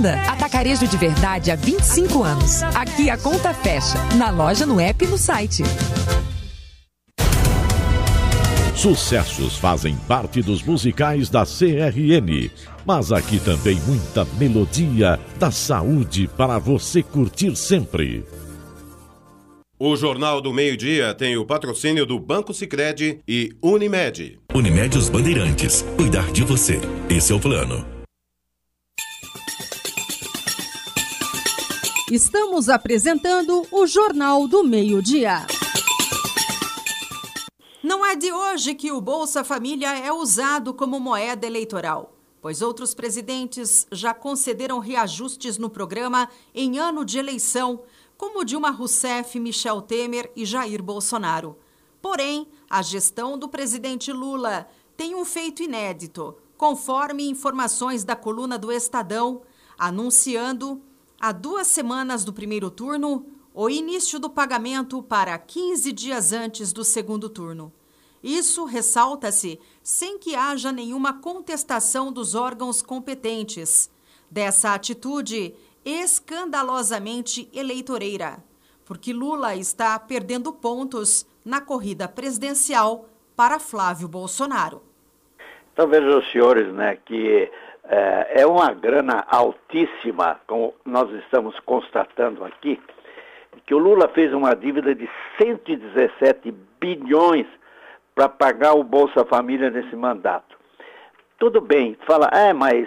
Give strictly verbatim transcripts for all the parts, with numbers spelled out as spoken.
Miranda. Atacarejo de verdade há vinte e cinco anos. Aqui a conta fecha. Na loja, no app e no site. Sucessos fazem parte dos musicais da C R N, mas aqui também muita melodia da saúde para você curtir sempre. O Jornal do Meio-Dia tem o patrocínio do Banco Sicredi e Unimed. Unimed Os Bandeirantes. Cuidar de você. Esse é o plano. Estamos apresentando o Jornal do Meio-Dia. Não é de hoje que o Bolsa Família é usado como moeda eleitoral, pois outros presidentes já concederam reajustes no programa em ano de eleição, como Dilma Rousseff, Michel Temer e Jair Bolsonaro. Porém, a gestão do presidente Lula tem um feito inédito, conforme informações da coluna do Estadão, anunciando, há duas semanas do primeiro turno, o início do pagamento para quinze dias antes do segundo turno. Isso, ressalta-se, sem que haja nenhuma contestação dos órgãos competentes. Dessa atitude escandalosamente eleitoreira, porque Lula está perdendo pontos na corrida presidencial para Flávio Bolsonaro. Então vejam os senhores, né, que é, é uma grana altíssima, como nós estamos constatando aqui, que o Lula fez uma dívida de cento e dezessete bilhões para pagar o Bolsa Família nesse mandato. Tudo bem, fala, é, mas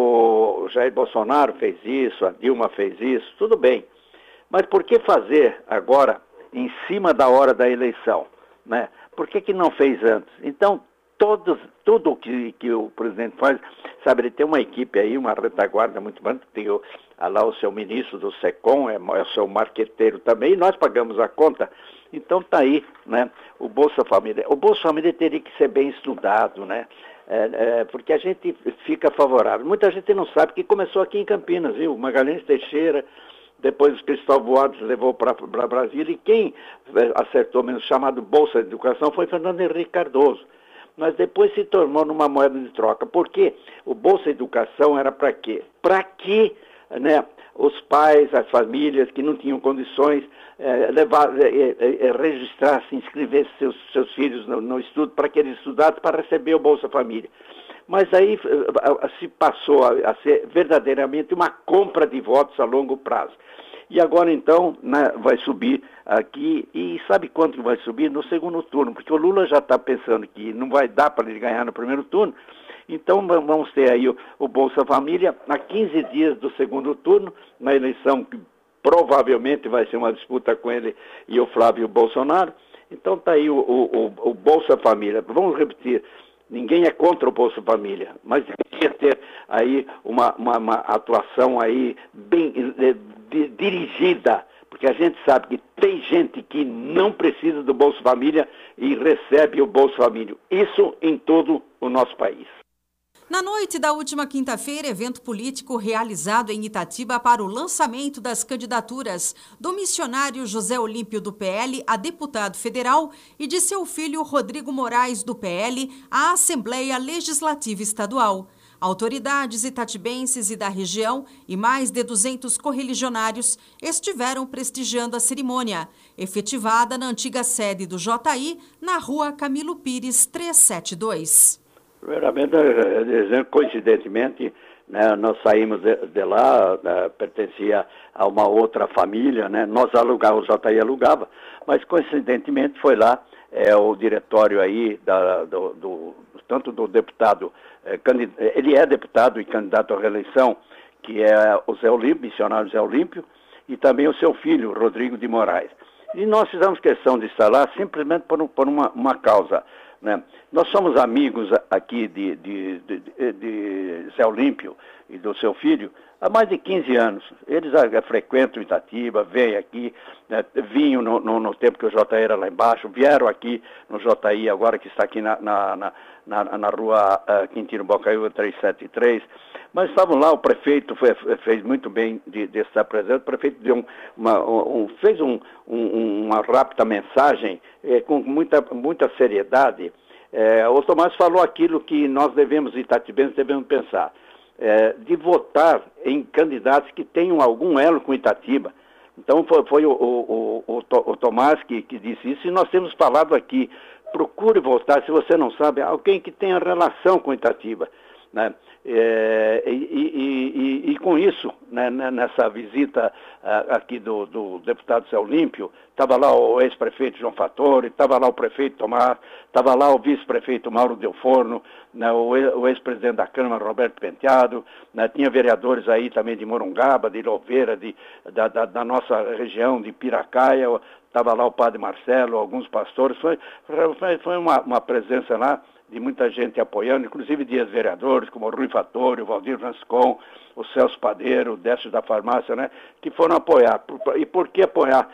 o Jair Bolsonaro fez isso, a Dilma fez isso, tudo bem. Mas por que fazer agora, em cima da hora da eleição, né? Por que que não fez antes? Então, todos, tudo que, que o presidente faz, sabe, ele tem uma equipe aí, uma retaguarda muito grande, tem o, lá o seu ministro do SECOM, é, é o seu marqueteiro também, e nós pagamos a conta. Então tá aí, né, o Bolsa Família. O Bolsa Família teria que ser bem estudado, né, é, é, porque a gente fica favorável. Muita gente não sabe que começou aqui em Campinas, viu, Magalhães Teixeira, depois o Cristóvão Alves levou para Brasília, e quem acertou menos, chamado Bolsa de Educação, foi Fernando Henrique Cardoso. Mas depois se tornou numa moeda de troca. Por quê? O Bolsa Educação era para quê? Para que, né, os pais, as famílias que não tinham condições, é, levar, é, é, registrassem, inscrevessem seus, seus filhos no, no estudo, para que eles estudassem para receber o Bolsa Família. Mas aí se passou a, a ser verdadeiramente uma compra de votos a longo prazo. E agora então, né, vai subir aqui, e sabe quanto vai subir? No segundo turno, porque o Lula já está pensando que não vai dar para ele ganhar no primeiro turno, então vamos ter aí o, o Bolsa Família a quinze dias do segundo turno, na eleição que provavelmente vai ser uma disputa com ele e o Flávio Bolsonaro. Então está aí o, o, o Bolsa Família. Vamos repetir, ninguém é contra o Bolsa Família, mas deveria ter aí uma, uma, uma atuação aí bem de, de, dirigida, porque a gente sabe que tem gente que não precisa do Bolsa Família e recebe o Bolsa Família. Isso em todo o nosso país. Na noite da última quinta-feira, evento político realizado em Itatiba para o lançamento das candidaturas do missionário José Olímpio do P L a deputado federal e de seu filho Rodrigo Moraes do P L à Assembleia Legislativa Estadual. Autoridades itatibenses e da região e mais de duzentos correligionários estiveram prestigiando a cerimônia, efetivada na antiga sede do J I, na rua Camilo Pires trezentos e setenta e dois. Primeiramente, dizendo, coincidentemente, né, nós saímos de, de lá, né, pertencia a uma outra família, né, nós alugávamos, o J I alugava, mas coincidentemente foi lá é, o diretório aí, da, do, do, tanto do deputado, é, candid... ele é deputado e candidato à reeleição, que é o Zé Olímpio, missionário Zé Olímpio, e também o seu filho, Rodrigo de Moraes. E nós fizemos questão de estar lá simplesmente por, por uma, uma causa, né? Nós somos amigos aqui de, de, de, de, de Zé Olímpio e do seu filho há mais de quinze anos. Eles frequentam Itatiba, vêm aqui, né, vinham no, no, no tempo que o J I era lá embaixo, vieram aqui no J I, agora que está aqui na, na, na, na, na rua uh, Quintino Bocaiúva trezentos e setenta e três, mas estavam lá, o prefeito foi, fez muito bem de, de estar presente, o prefeito deu um, uma, um, fez um, um, uma rápida mensagem eh, com muita, muita seriedade. É, o Tomás falou aquilo que nós devemos, itatibenses, devemos pensar. é, de votar em candidatos que tenham algum elo com Itatiba. Então foi, foi o, o, o, o Tomás que, que disse isso, e nós temos falado aqui, procure votar, se você não sabe, alguém que tenha relação com Itatiba, né? É, e, e, e, e com isso, né, nessa visita uh, aqui do, do deputado Zé Olímpio, estava lá o ex-prefeito João Fattori, estava lá o prefeito Tomás, estava lá o vice-prefeito Mauro Del Forno, né, o ex-presidente da Câmara, Roberto Penteado, né, tinha vereadores aí também de Morungaba, de Louveira, de, da, da, da nossa região, de Piracaia, estava lá o padre Marcelo, alguns pastores, foi, foi, foi uma, uma presença lá de muita gente apoiando, inclusive de ex-vereadores, como o Rui Fattori, o Valdir Ranscon, o Celso Padeiro, o Décio da Farmácia, né, que foram apoiar. E por que apoiar?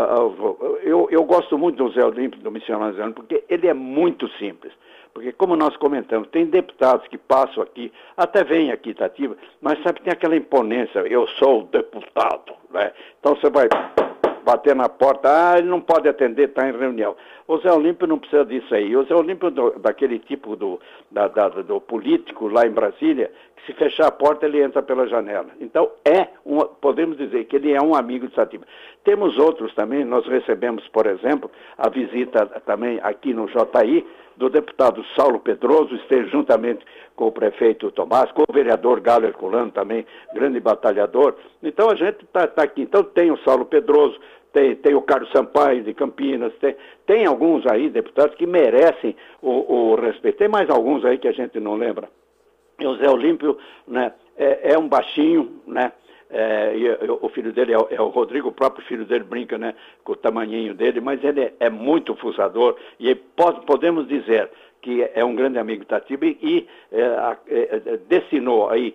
Uh, eu, eu gosto muito do Zé Olímpio, do missionário Zé Olímpio, porque ele é muito simples. Porque, como nós comentamos, tem deputados que passam aqui, até vêm aqui, Itatiba, mas sabe, tem aquela imponência, eu sou o deputado, né? Então você vai bater na porta, ah, ele não pode atender, está em reunião. O Zé Olímpio não precisa disso aí. O Zé Olímpio, do, daquele tipo do, da, da, do político lá em Brasília, que se fechar a porta, ele entra pela janela. Então, é um, podemos dizer que ele é um amigo de Itatiba. Temos outros também, nós recebemos, por exemplo, a visita também aqui no J I, do deputado Saulo Pedroso, esteve juntamente com o prefeito Tomás, com o vereador Galo Herculano também, grande batalhador. Então a gente está tá aqui. Então tem o Saulo Pedroso, tem, tem o Carlos Sampaio de Campinas, tem, tem alguns aí, deputados, que merecem o, o respeito. Tem mais alguns aí que a gente não lembra. E o Zé Olímpio, né, é, é um baixinho, né? É, e, e, o filho dele é o, é o Rodrigo, o próprio filho dele brinca, né, com o tamanhinho dele, mas ele é, é muito fuçador e pode, podemos dizer que é um grande amigo de Itatiba e é, é, destinou aí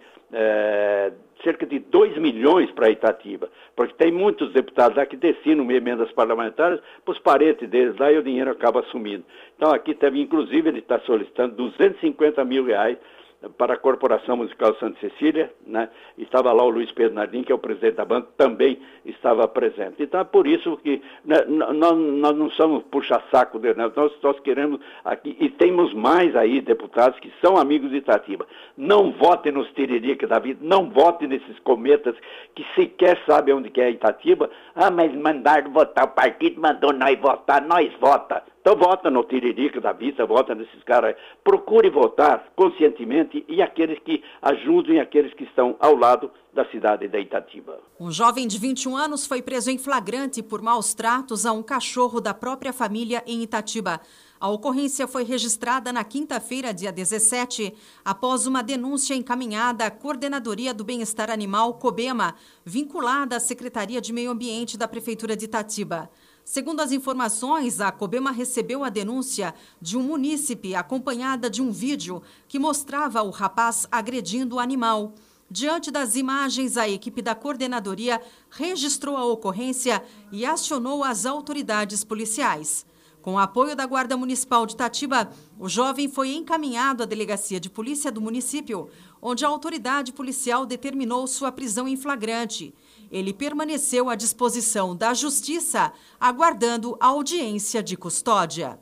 é, cerca de dois milhões para Itatiba, porque tem muitos deputados lá que destinam emendas parlamentares para os parentes deles lá e o dinheiro acaba sumindo. Então aqui também, inclusive, ele está solicitando duzentos e cinquenta mil reais para a Corporação Musical Santa Cecília, né? Estava lá o Luiz Pedro Nardim, que é o presidente da banda, também estava presente. Então é por isso que, né, nós, nós não somos puxa-saco, né? nós, nós queremos aqui, e temos mais aí deputados que são amigos de Itatiba. Não votem nos tiririca da vida, não votem nesses cometas que sequer sabem onde que é Itatiba. Ah, mas mandaram votar, o partido mandou nós votar, nós vota. Então vota no Tiririca da Vida, vota nesses caras. Procure votar conscientemente e aqueles que ajudem aqueles que estão ao lado da cidade de Itatiba. Um jovem de vinte e um anos foi preso em flagrante por maus tratos a um cachorro da própria família em Itatiba. A ocorrência foi registrada na quinta-feira, dia dezessete, após uma denúncia encaminhada à Coordenadoria do Bem-Estar Animal, COBEMA, vinculada à Secretaria de Meio Ambiente da Prefeitura de Itatiba. Segundo as informações, a COBEMA recebeu a denúncia de um munícipe acompanhada de um vídeo que mostrava o rapaz agredindo o animal. Diante das imagens, a equipe da coordenadoria registrou a ocorrência e acionou as autoridades policiais. Com o apoio da Guarda Municipal de Itatiba, o jovem foi encaminhado à Delegacia de Polícia do município, onde a autoridade policial determinou sua prisão em flagrante. Ele permaneceu à disposição da Justiça, aguardando a audiência de custódia.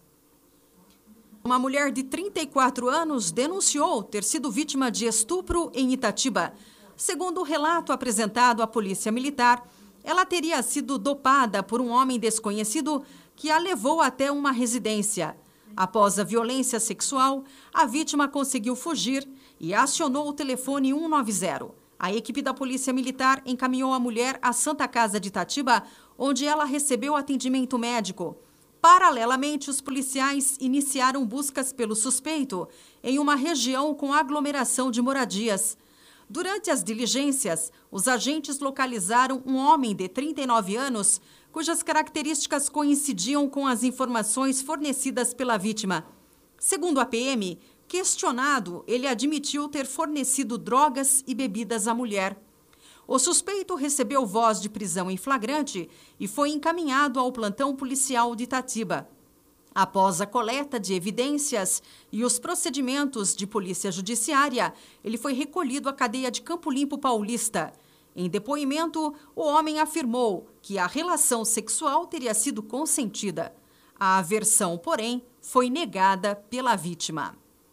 Uma mulher de trinta e quatro anos denunciou ter sido vítima de estupro em Itatiba. Segundo o relato apresentado à Polícia Militar, ela teria sido dopada por um homem desconhecido que a levou até uma residência. Após a violência sexual, a vítima conseguiu fugir e acionou o telefone cento e noventa. A equipe da Polícia Militar encaminhou a mulher à Santa Casa de Itatiba, onde ela recebeu atendimento médico. Paralelamente, os policiais iniciaram buscas pelo suspeito em uma região com aglomeração de moradias. Durante as diligências, os agentes localizaram um homem de trinta e nove anos, cujas características coincidiam com as informações fornecidas pela vítima. Segundo a P M, questionado, ele admitiu ter fornecido drogas e bebidas à mulher. O suspeito recebeu voz de prisão em flagrante e foi encaminhado ao plantão policial de Itatiba. Após a coleta de evidências e os procedimentos de polícia judiciária, ele foi recolhido à cadeia de Campo Limpo Paulista. Em depoimento, o homem afirmou que a relação sexual teria sido consentida. A versão, porém, foi negada pela vítima.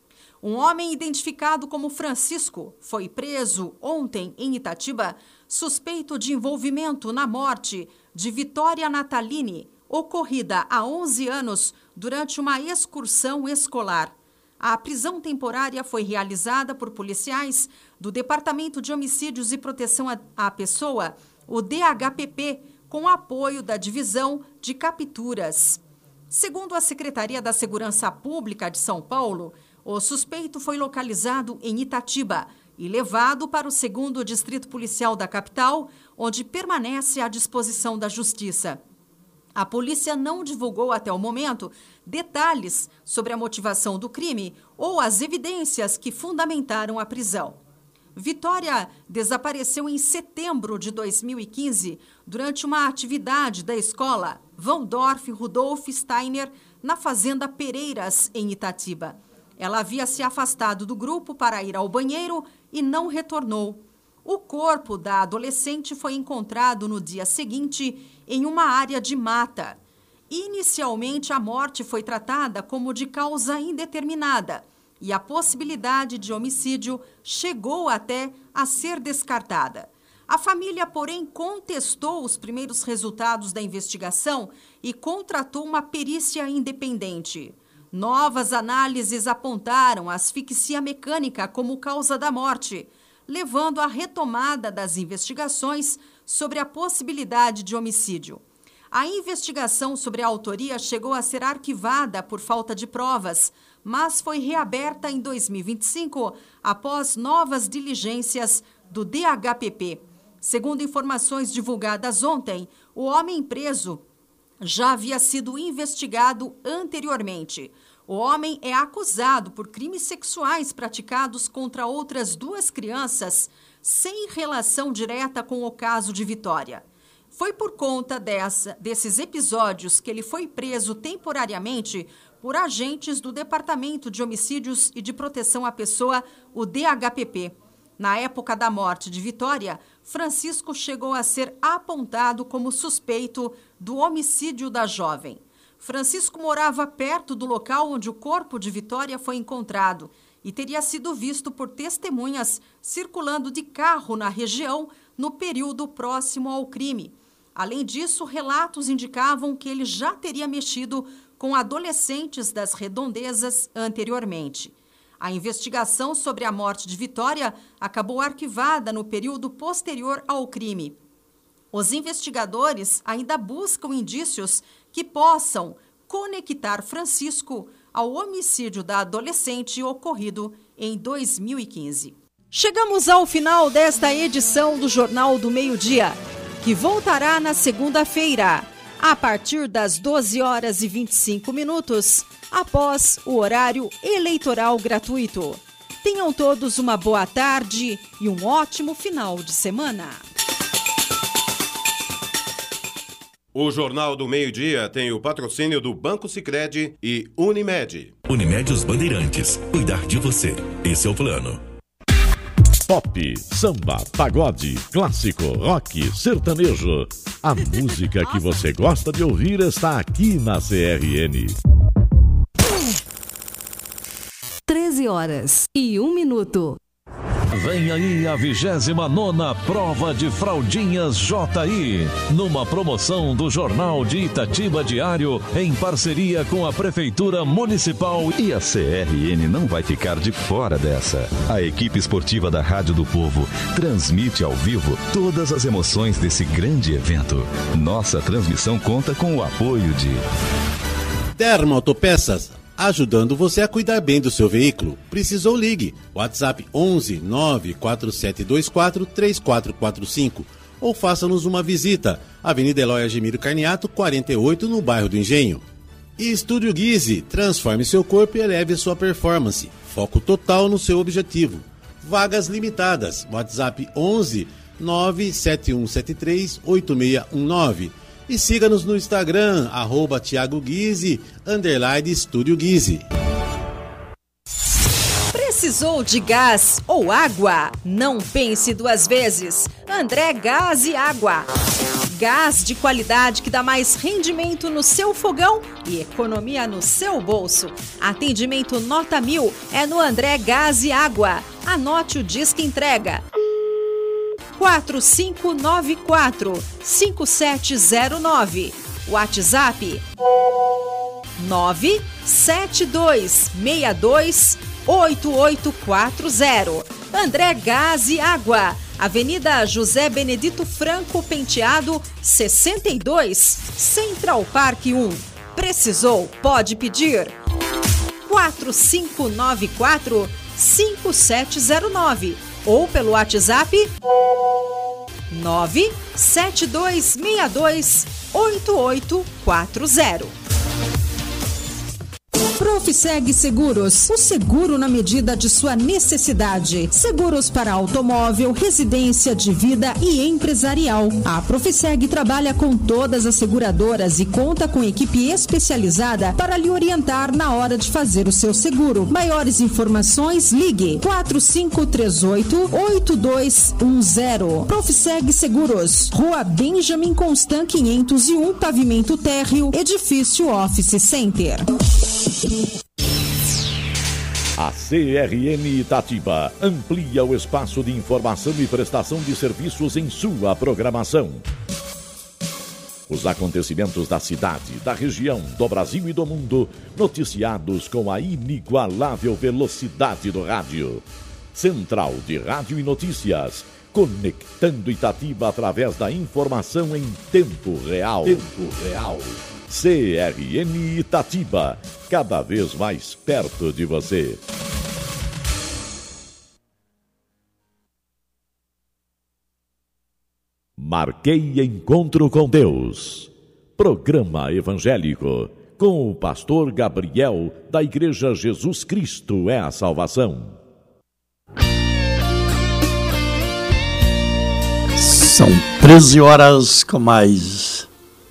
Um homem identificado como Francisco foi preso ontem em Itatiba, suspeito de envolvimento na morte de Vitória Natalini, ocorrida há onze anos durante uma excursão escolar. A prisão temporária foi realizada por policiais do Departamento de Homicídios e Proteção à Pessoa, o D H P P, com apoio da Divisão de Capturas. Segundo a Secretaria da Segurança Pública de São Paulo, o suspeito foi localizado em Itatiba e levado para o segundo Distrito Policial da capital, onde permanece à disposição da Justiça. A polícia não divulgou até o momento detalhes sobre a motivação do crime ou as evidências que fundamentaram a prisão. Vitória desapareceu em setembro de dois mil e quinze durante uma atividade da escola Waldorf Rudolf Steiner na Fazenda Pereiras, em Itatiba. Ela havia se afastado do grupo para ir ao banheiro e não retornou. O corpo da adolescente foi encontrado no dia seguinte em uma área de mata. Inicialmente, a morte foi tratada como de causa indeterminada e a possibilidade de homicídio chegou até a ser descartada. A família, porém, contestou os primeiros resultados da investigação e contratou uma perícia independente. Novas análises apontaram a asfixia mecânica como causa da morte, levando à retomada das investigações sobre a possibilidade de homicídio. A investigação sobre a autoria chegou a ser arquivada por falta de provas, mas foi reaberta em dois mil e vinte e cinco após novas diligências do D H P P. Segundo informações divulgadas ontem, o homem preso já havia sido investigado anteriormente. O homem é acusado por crimes sexuais praticados contra outras duas crianças, sem relação direta com o caso de Vitória. Foi por conta dessa, desses episódios que ele foi preso temporariamente por agentes do Departamento de Homicídios e de Proteção à Pessoa, o D H P P. Na época da morte de Vitória, Francisco chegou a ser apontado como suspeito do homicídio da jovem. Francisco morava perto do local onde o corpo de Vitória foi encontrado e teria sido visto por testemunhas circulando de carro na região no período próximo ao crime. Além disso, relatos indicavam que ele já teria mexido com adolescentes das redondezas anteriormente. A investigação sobre a morte de Vitória acabou arquivada no período posterior ao crime. Os investigadores ainda buscam indícios que possam conectar Francisco ao homicídio da adolescente ocorrido em dois mil e quinze. Chegamos ao final desta edição do Jornal do Meio-Dia, que voltará na segunda-feira, a partir das doze horas e vinte e cinco minutos, após o horário eleitoral gratuito. Tenham todos uma boa tarde e um ótimo final de semana. O Jornal do Meio-Dia tem o patrocínio do Banco Sicredi e Unimed. Unimed os Bandeirantes. Cuidar de você. Esse é o plano. Pop, samba, pagode, clássico, rock, sertanejo. A música que você gosta de ouvir está aqui na C R N. treze horas e um minuto. Vem aí a vigésima nona prova de fraldinhas J I, numa promoção do Jornal de Itatiba Diário, em parceria com a Prefeitura Municipal. E a C R N não vai ficar de fora dessa. A equipe esportiva da Rádio do Povo transmite ao vivo todas as emoções desse grande evento. Nossa transmissão conta com o apoio de Termo Autopeças, ajudando você a cuidar bem do seu veículo. Precisou, ligue. WhatsApp onze nove quatro sete dois quatro três quatro quatro cinco ou faça-nos uma visita. Avenida Eloy Argemiro Carniato, quarenta e oito, no bairro do Engenho. E Estúdio Guise, transforme seu corpo e eleve sua performance. Foco total no seu objetivo. Vagas limitadas. WhatsApp onze nove sete um sete três oito seis um nove. E siga-nos no Instagram, arroba Thiago Guise, underline Estúdio Guise. Precisou de gás ou água? Não pense duas vezes. André Gás e Água. Gás de qualidade que dá mais rendimento no seu fogão e economia no seu bolso. Atendimento nota mil é no André Gás e Água. Anote o Disque Entrega. quatro cinco nove quatro, cinco sete zero nove. WhatsApp nove sete dois seis dois oito oito quatro zero. André Gás e Água, Avenida José Benedito Franco Penteado, sessenta e dois, Central Park um. Precisou? Pode pedir. quatro cinco nove quatro, cinco sete zero nove ou pelo WhatsApp nove sete dois seis dois oito oito quatro zero. Profiseg Seguros, o seguro na medida de sua necessidade. Seguros para automóvel, residência, de vida e empresarial. A Profiseg trabalha com todas as seguradoras e conta com equipe especializada para lhe orientar na hora de fazer o seu seguro. Maiores informações, ligue quatro cinco três oito, oito dois um zero. Profiseg Seguros, Rua Benjamin Constant quinhentos e um, pavimento térreo, edifício Office Center. A C R N Itatiba amplia o espaço de informação e prestação de serviços em sua programação. Os acontecimentos da cidade, da região, do Brasil e do mundo, noticiados com a inigualável velocidade do rádio. Central de Rádio e Notícias, conectando Itatiba através da informação em tempo real. Tempo real. C R N Itatiba, cada vez mais perto de você. Marquei Encontro com Deus. Programa evangélico com o pastor Gabriel, da Igreja Jesus Cristo é a Salvação. São treze horas com mais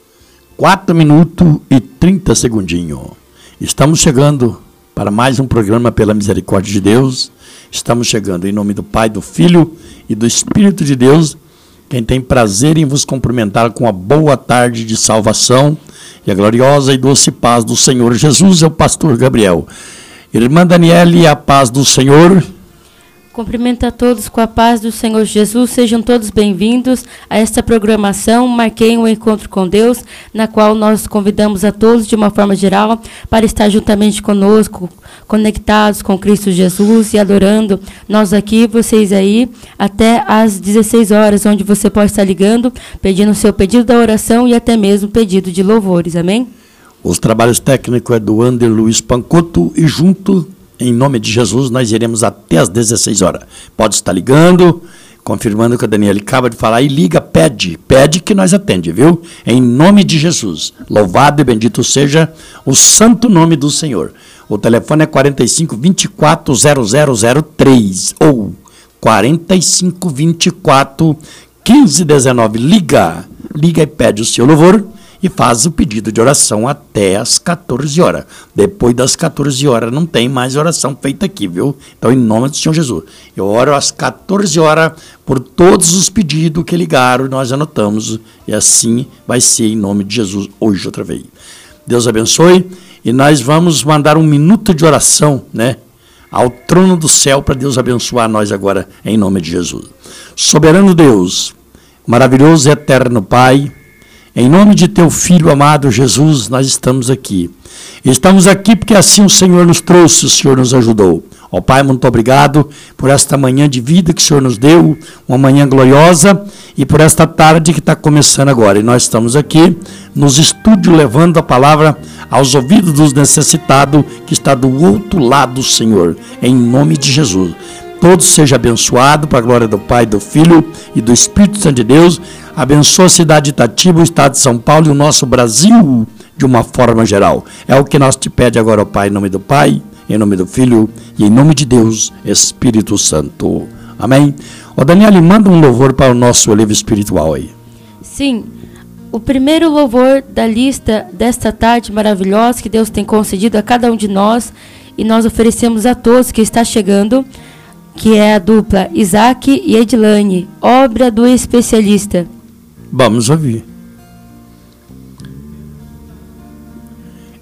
quatro minutos e trinta segundinhos. Estamos chegando para mais um programa pela misericórdia de Deus. Estamos chegando em nome do Pai, do Filho e do Espírito de Deus. Quem tem prazer em vos cumprimentar com a boa tarde de salvação e a gloriosa e doce paz do Senhor Jesus é o pastor Gabriel. Irmã Daniele, a paz do Senhor. Cumprimento a todos com a paz do Senhor Jesus. Sejam todos bem-vindos a esta programação Marquei um Encontro com Deus, na qual nós convidamos a todos, de uma forma geral, para estar juntamente conosco, conectados com Cristo Jesus e adorando. Nós aqui, vocês aí, até às dezesseis horas, onde você pode estar ligando, pedindo o seu pedido da oração e até mesmo pedido de louvores. Amém? Os trabalhos técnicos é do Ander Luiz Pancoto e junto, em nome de Jesus, nós iremos até às dezesseis horas. Pode estar ligando, confirmando que a Daniela acaba de falar, e liga, pede, pede que nós atende, viu? Em nome de Jesus. Louvado e bendito seja o santo nome do Senhor. O telefone é quarenta e cinco, vinte e quatro, zero zero zero três ou quarenta e cinco, vinte e quatro, quinze dezenove. Liga, liga e pede o seu louvor. E faz o pedido de oração até às quatorze horas. Depois das quatorze horas não tem mais oração feita aqui, viu? Então, em nome do Senhor Jesus. Eu oro às quatorze horas por todos os pedidos que ligaram, nós anotamos. E assim vai ser em nome de Jesus hoje outra vez. Deus abençoe. E nós vamos mandar um minuto de oração, né? Ao trono do céu para Deus abençoar nós agora, em nome de Jesus. Soberano Deus, maravilhoso e eterno Pai, em nome de teu Filho amado Jesus, nós estamos aqui. Estamos aqui porque assim o Senhor nos trouxe, o Senhor nos ajudou. Ó Pai, muito obrigado por esta manhã de vida que o Senhor nos deu, uma manhã gloriosa, e por esta tarde que está começando agora. E nós estamos aqui nos estúdios levando a palavra aos ouvidos dos necessitados que está do outro lado, Senhor, em nome de Jesus. Todos sejam abençoados para a glória do Pai, do Filho e do Espírito Santo de Deus. Abençoa a cidade de Itatiba, o estado de São Paulo e o nosso Brasil de uma forma geral. É o que nós te pedimos agora, ó Pai, em nome do Pai, em nome do Filho e em nome de Deus, Espírito Santo. Amém? Ó Daniela, manda um louvor para o nosso livro espiritual aí. Sim. O primeiro louvor da lista desta tarde maravilhosa que Deus tem concedido a cada um de nós e nós oferecemos a todos que está chegando, que é a dupla Isaac e Edilane, obra do especialista. Vamos ouvir.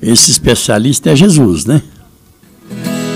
Esse especialista é Jesus, né?